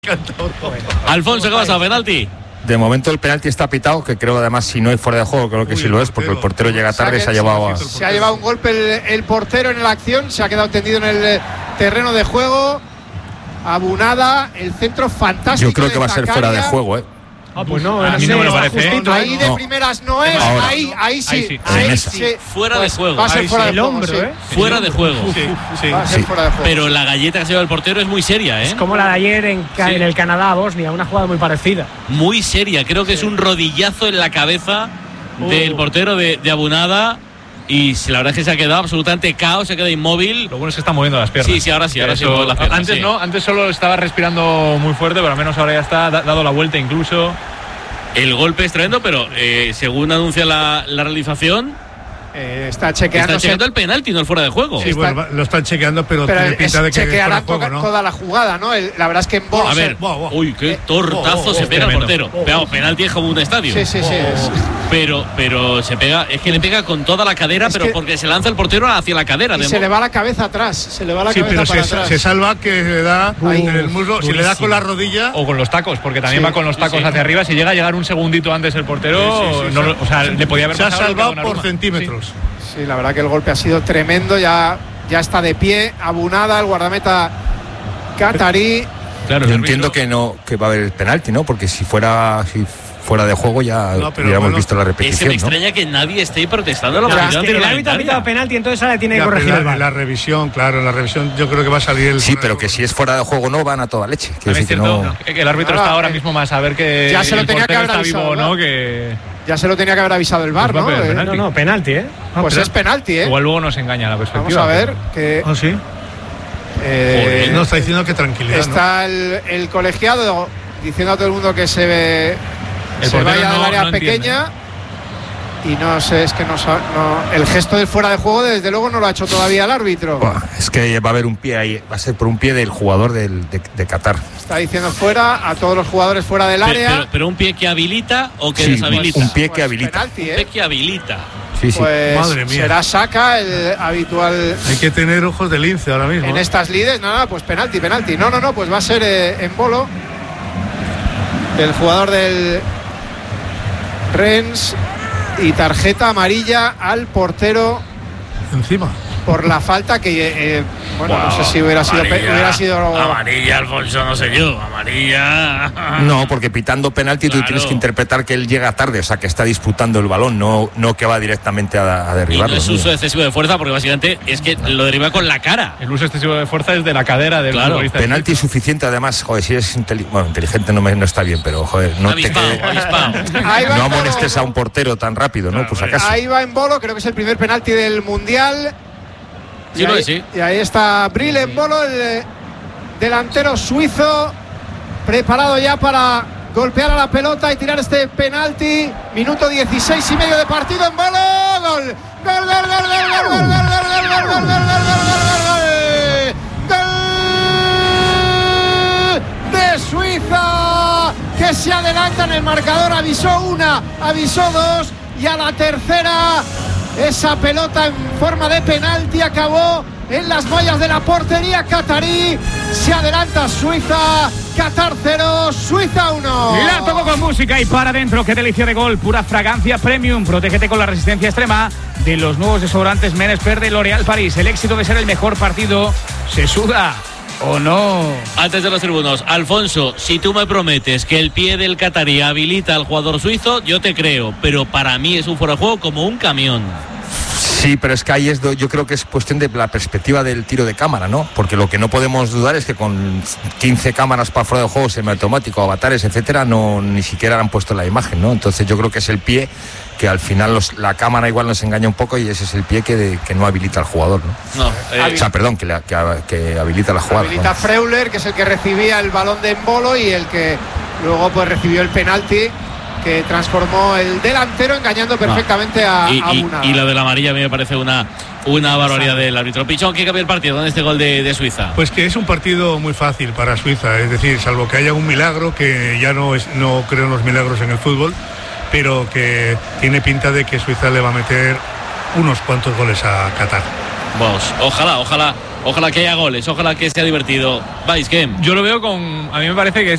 Alfonso, ¿qué pasa? ¿Penalti? De momento el penalti está pitado, que creo además si no hay fuera de juego, creo que sí lo es, porque el portero llega tarde y se ha llevado un golpe el portero en la acción, se ha quedado tendido en el terreno de juego. Abunada, el centro fantástico. Yo creo que va a ser fuera de juego, pues no, a mí no me lo parece. Ahí de primeras no es, ahí sí. Fuera de juego. Va a ser fuera de juego, Fuera de juego. Va a ser fuera de juego. Pero la galleta que se lleva el portero es muy seria, Es como la de ayer en el Canadá-Bosnia, una jugada muy parecida. Muy seria, creo que es un rodillazo en la cabeza del portero de Abunada. Y la verdad es que se ha quedado absolutamente caos, se queda inmóvil. Lo bueno es que está moviendo las piernas. Sí, ahora sí mueve las piernas. Antes no, antes solo estaba respirando muy fuerte, pero al menos ahora ya está dado la vuelta incluso. El golpe es tremendo, pero según anuncia la realización, está chequeando el penalti, no el fuera de juego. Sí, bueno, lo están chequeando, pero tiene pinta de que chequeará fuera de juego, ¿no? toda la jugada, ¿no? La verdad es que en bola. A ver, uy, qué tortazo se pega el portero. Pero penalti es como un estadio. Sí. Pero se pega, es que le pega con toda la cadera, pero porque se lanza el portero hacia la cadera. Y se le va la cabeza atrás, pero se salva que le da en el muslo, si le da con la rodilla. O con los tacos, porque también va con los tacos hacia arriba. Si llega a llegar un segundito antes el portero, o sea, le podía haber pasado. Se ha salvado por centímetros. Sí, la verdad que el golpe ha sido tremendo. Ya está de pie, Abunada, el guardameta catarí. Claro, yo entiendo que va a haber el penalti, ¿no? Porque si fuera de juego ya hubiéramos visto la repetición. Es que me extraña que nadie esté protestando. El árbitro ha pitado penalti, entonces ahora tiene que corregir el VAR. La revisión, yo creo que va a salir el. Sí, pero que si es fuera de juego no van a toda leche. Que el árbitro está ahora mismo más a ver que ya se lo tenía que haber está avisado, vivo o no, que. Ya se lo tenía que haber avisado el VAR, ¿no? No, penalti, Pues es penalti, Igual luego nos engaña la perspectiva. Vamos a ver que. ¿Ah, sí? No, está diciendo que tranquilidad. Está el colegiado diciendo a todo el mundo que se vaya del área pequeña. Y no sé, es que no, el gesto del fuera de juego desde luego no lo ha hecho todavía el árbitro. Es que va a haber un pie ahí, va a ser por un pie del jugador de Qatar. Está diciendo fuera a todos los jugadores fuera del área. Pero un pie que habilita o que deshabilita. Un pie que habilita. Penalti, Un pie que habilita. Sí. Pues madre mía. Será Saka el habitual. Hay que tener ojos de lince ahora mismo. En estas lides, pues penalti. No, pues va a ser en bolo. El jugador del Rennes. Y tarjeta amarilla al portero encima por la falta que no sé si hubiera sido amarilla, Alfonso, no sé yo, amarilla. No, porque pitando penalti tú tienes que interpretar que él llega tarde, o sea que está disputando el balón, no que va directamente a derribarlo. Y no es uso excesivo de fuerza, porque básicamente es que lo derriba con la cara. El uso excesivo de fuerza es de la cadera del futbolista. Penalti suficiente, además, joder, si es inteligente no está bien, pero joder, no no amonestes a un portero tan rápido, ¿no? Pues acaso. Ahí va en bolo, creo que es el primer penalti del Mundial. Sí. Y ahí está Bril en bolo, el delantero suizo, preparado ya para golpear a la pelota y tirar este penalti. Minuto 16 y medio de partido en bolo. Gol de Suiza, que se adelanta en el marcador. Avisó una, avisó dos, y a la tercera esa pelota en forma de penalti acabó en las mallas de la portería catarí. Se adelanta Suiza, Qatar 0, Suiza 1. La toco con música y para adentro. Qué delicia de gol, pura fragancia premium. Protégete con la resistencia extrema de los nuevos desodorantes Men Expert de L'Oréal París. El éxito de ser el mejor partido se suda ¿o no? Antes de los tribunos, Alfonso, si tú me prometes que el pie del catarí habilita al jugador suizo, yo te creo, pero para mí es un fuera de juego como un camión. Sí, pero es que ahí yo creo que es cuestión de la perspectiva del tiro de cámara, ¿no? Porque lo que no podemos dudar es que con 15 cámaras para fuera de juego, semiautomático, avatares, etcétera, ni siquiera han puesto la imagen, ¿no? Entonces yo creo que es el pie que al final la cámara igual nos engaña un poco y ese es el pie que no habilita al jugador, ¿no? O sea, perdón, que habilita la jugada. Habilita Freuler, que es el que recibía el balón de embolo y el que luego pues recibió el penalti que transformó el delantero, engañando perfectamente a Abunada. Y lo de la amarilla a mí me parece una barbaridad del árbitro. Pichón, ¿qué cambia el partido con este gol de Suiza? Pues que es un partido muy fácil para Suiza, es decir, salvo que haya un milagro, que ya no creo en los milagros en el fútbol, pero que tiene pinta de que Suiza le va a meter unos cuantos goles a Qatar. Vamos, ojalá que haya goles, ojalá que sea divertido. Vais, ¿qué? Yo lo veo a mí me parece que